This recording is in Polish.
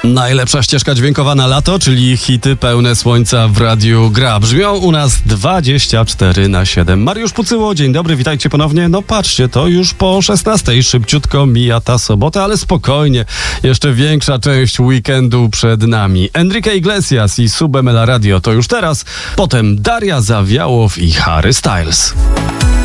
Najlepsza ścieżka dźwiękowa na lato, czyli hity pełne słońca w Radiu Gra. Brzmią u nas 24/7. Mariusz Pucyło, dzień dobry, witajcie ponownie. No patrzcie, to już po 16:00. Szybciutko mija ta sobota, ale spokojnie. Jeszcze większa część weekendu przed nami. Enrique Iglesias i Subemela Radio to już teraz. Potem Daria Zawiałow i Harry Styles.